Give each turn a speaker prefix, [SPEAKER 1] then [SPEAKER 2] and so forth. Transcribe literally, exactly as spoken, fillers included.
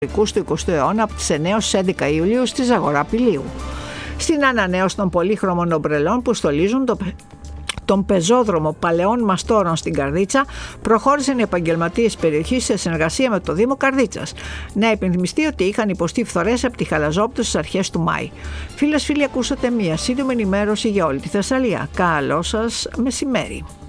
[SPEAKER 1] του εικοστού αιώνα από τις εννέα ως έντεκα Ιουλίου στη Ζαγορά Πηλίου. Στην ανανέωση των πολύχρωμων ομπρελών που στολίζουν το τον πεζόδρομο Παλαιών Μαστόρων στην Καρδίτσα, προχώρησαν οι επαγγελματίες περιοχής σε συνεργασία με το Δήμο Καρδίτσας. Να υπενθυμιστεί ότι είχαν υποστεί φθορές από τη Χαλαζόπτωση στις αρχές του Μάη. Φίλες, φίλοι, ακούσατε μία σύντομη ενημέρωση για όλη τη Θεσσαλία. Καλό σας μεσημέρι.